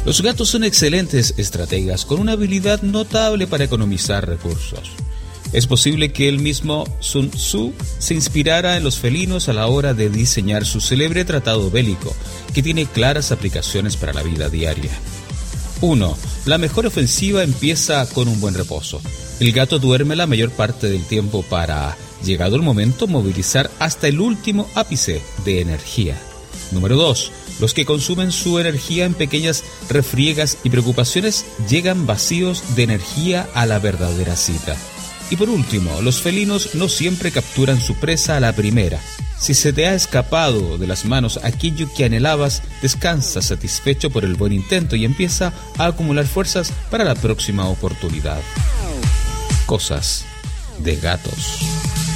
Los gatos son excelentes estrategas con una habilidad notable para economizar recursos. Es posible que el mismo Sun Tzu se inspirara en los felinos a la hora de diseñar su célebre tratado bélico, que tiene claras aplicaciones para la vida diaria. 1. La mejor ofensiva empieza con un buen reposo. El gato duerme la mayor parte del tiempo para, llegado el momento, movilizar hasta el último ápice de energía. Número 2. Los que consumen su energía en pequeñas refriegas y preocupaciones llegan vacíos de energía a la verdadera cita. Y por último, los felinos no siempre capturan su presa a la primera. Si se te ha escapado de las manos aquello que anhelabas, descansa satisfecho por el buen intento y empieza a acumular fuerzas para la próxima oportunidad. Cosas de gatos.